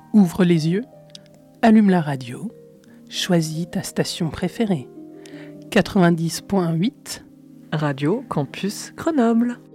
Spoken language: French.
Ouvre les yeux, allume la radio, choisis ta station préférée. 90.8 Radio Campus Grenoble.